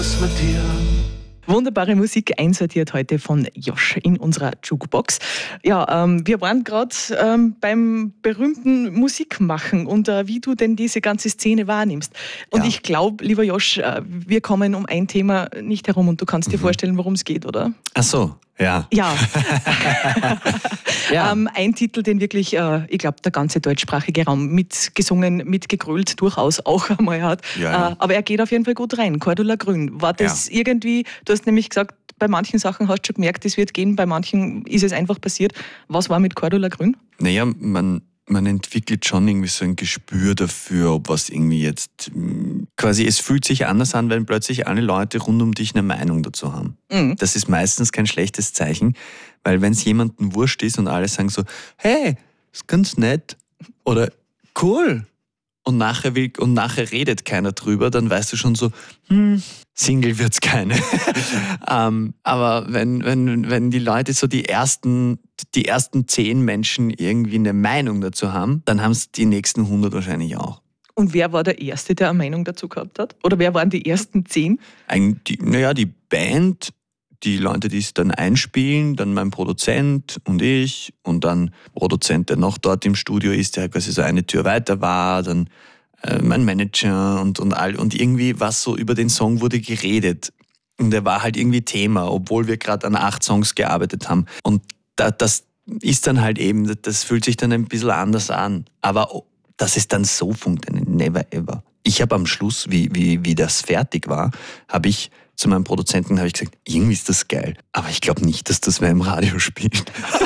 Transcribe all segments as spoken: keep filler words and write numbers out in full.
aussortieren. Wunderbare Musik einsortiert heute von Josh in unserer Jukebox. Ja, ähm, wir waren gerade ähm, beim berühmten Musikmachen und äh, wie du denn diese ganze Szene wahrnimmst. Und ja. Ich glaube, lieber Josh, äh, wir kommen um ein Thema nicht herum und du kannst dir mhm. vorstellen, worum es geht, oder? Ach so, ja. Ja. ja. Ähm, ein Titel, den wirklich, äh, ich glaube, der ganze deutschsprachige Raum mitgesungen, mitgegrölt durchaus auch einmal hat. Ja, ja. Äh, aber er geht auf jeden Fall gut rein. Cordula Grün. War das ja. irgendwie, du hast nämlich gesagt, bei manchen Sachen hast du schon gemerkt, es wird gehen, bei manchen ist es einfach passiert. Was war mit Cordula Grün? Naja, man, man entwickelt schon irgendwie so ein Gespür dafür, ob was irgendwie jetzt quasi, es fühlt sich anders an, wenn plötzlich alle Leute rund um dich eine Meinung dazu haben. Mhm. Das ist meistens kein schlechtes Zeichen, weil wenn es jemandem wurscht ist und alle sagen so, hey, ist ganz nett oder cool und nachher, will, und nachher redet keiner drüber, dann weißt du schon so, hm, Single wird's keine. ähm, aber wenn, wenn, wenn die Leute so die ersten, die ersten zehn Menschen irgendwie eine Meinung dazu haben, dann haben es die nächsten hundert wahrscheinlich auch. Und wer war der Erste, der eine Meinung dazu gehabt hat? Oder wer waren die ersten zehn? Ein, die, naja, die Band, die Leute, die es dann einspielen, dann mein Produzent und ich und dann Produzent, der noch dort im Studio ist, der quasi so eine Tür weiter war, dann äh, mein Manager und, und all. Und irgendwie was so über den Song wurde geredet. Und der war halt irgendwie Thema, obwohl wir gerade an acht Songs gearbeitet haben. Und da, das ist dann halt eben, das fühlt sich dann ein bisschen anders an. Aber dass es dann so funktioniert, never ever. Ich habe am Schluss, wie, wie, wie das fertig war, habe ich zu meinem Produzenten habe ich gesagt, irgendwie ist das geil, aber ich glaube nicht, dass das wer im Radio spielt.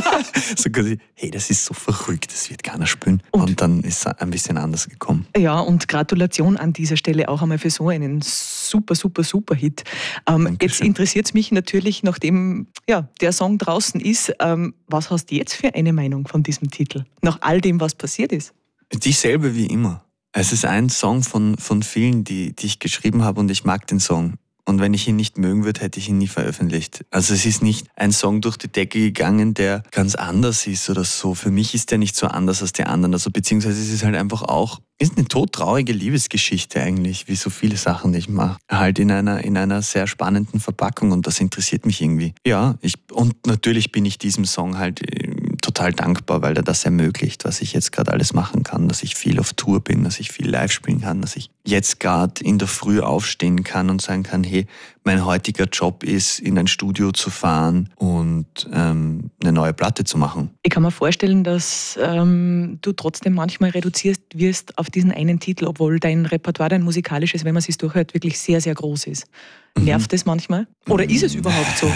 So quasi, hey, das ist so verrückt, das wird keiner spielen. Und, und dann ist es ein bisschen anders gekommen. Ja, und Gratulation an dieser Stelle auch einmal für so einen super, super, super Hit. Ähm, jetzt interessiert es mich natürlich, nachdem ja, der Song draußen ist, ähm, was hast du jetzt für eine Meinung von diesem Titel? Nach all dem, was passiert ist? Dieselbe wie immer. Es ist ein Song von, von vielen, die, die ich geschrieben habe und ich mag den Song. Und wenn ich ihn nicht mögen würde, hätte ich ihn nie veröffentlicht. Also es ist nicht ein Song durch die Decke gegangen, der ganz anders ist oder so. Für mich ist der nicht so anders als die anderen. Also beziehungsweise es ist halt einfach auch, ist eine todtraurige Liebesgeschichte eigentlich, wie so viele Sachen, die ich mache. Halt in einer, in einer sehr spannenden Verpackung und das interessiert mich irgendwie. Ja, ich, und natürlich bin ich diesem Song halt total dankbar, weil er das ermöglicht, was ich jetzt gerade alles machen kann, dass ich viel auf Tour bin, dass ich viel live spielen kann, dass ich jetzt gerade in der Früh aufstehen kann und sagen kann, hey, mein heutiger Job ist, in ein Studio zu fahren und ähm, eine neue Platte zu machen. Ich kann mir vorstellen, dass ähm, du trotzdem manchmal reduziert wirst auf diesen einen Titel, obwohl dein Repertoire, dein musikalisches, wenn man es sich durchhört, wirklich sehr, sehr groß ist. Nervt es manchmal? Oder ist es überhaupt so?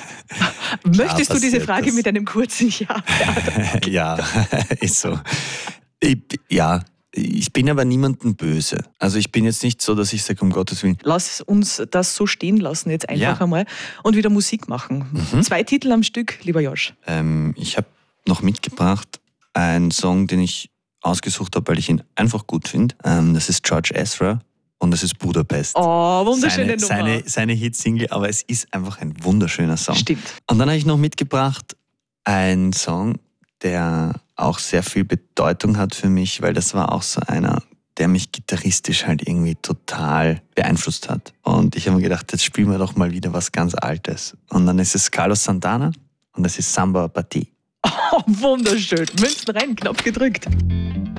Möchtest ja, du diese Frage das mit einem kurzen Ja beantworten? Ja, ist so. Ich, ja, ich bin aber niemandem böse. Also ich bin jetzt nicht so, dass ich sage, um Gottes Willen. Lass uns das so stehen lassen jetzt einfach ja. einmal und wieder Musik machen. Mhm. Zwei Titel am Stück, lieber Josh. Ähm, ich habe noch mitgebracht einen Song, den ich ausgesucht habe, weil ich ihn einfach gut finde. Ähm, das ist George Ezra. Und das ist Budapest. Oh, wunderschöne seine, Nummer. Seine, seine Hitsingle, aber es ist einfach ein wunderschöner Song. Stimmt. Und dann habe ich noch mitgebracht einen Song, der auch sehr viel Bedeutung hat für mich, weil das war auch so einer, der mich gitarristisch halt irgendwie total beeinflusst hat. Und ich habe mir gedacht, jetzt spielen wir doch mal wieder was ganz Altes. Und dann ist es Carlos Santana und das ist Samba Party. Oh, wunderschön. Münzen rein, Knopf gedrückt.